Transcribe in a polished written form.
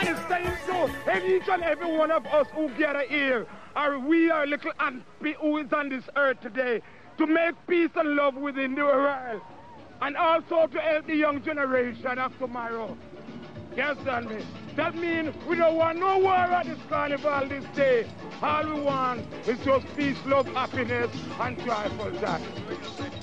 saying so. And each and every one of us who gather here, we are little ant who is on this earth today to make peace and love within the world. And also to help the young generation of tomorrow. You understand me? That means we don't want no war at this carnival this day. All we want is just peace, love, happiness, and joyful joy.